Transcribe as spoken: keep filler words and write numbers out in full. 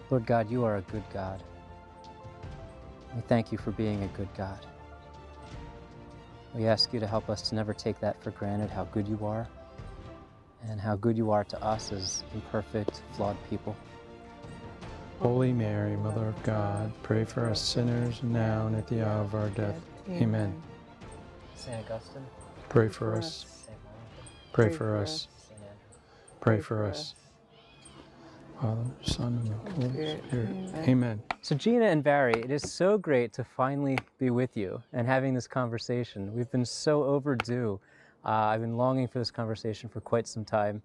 Lord God, you are a good God. We thank you for being a good God. We ask you to help us to never take that for granted, how good you are, and how good you are to us as imperfect, flawed people. Holy Mary, Mother of God, pray for us sinners now and at the hour of our death. Amen. Saint Augustine, Pray for us. Saint Monica, Pray for us. Saint Andrew. Pray for us. Father, Son, and the Holy Spirit. Amen. So Gina and Barry, it is so great to finally be with you and having this conversation. We've been so overdue. Uh, I've been longing for this conversation for quite some time.